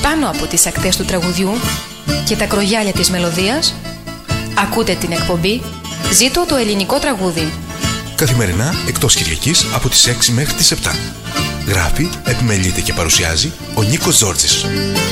πάνω από τις ακτές του τραγουδιού και τα κρογιάλια της μελωδίας, ακούτε την εκπομπή «Ζήτω το ελληνικό τραγούδι». Καθημερινά εκτός Κυριακής από τις 6 μέχρι τις 7. Γράφει, επιμελείται και παρουσιάζει ο Νίκος Τζόρτζης.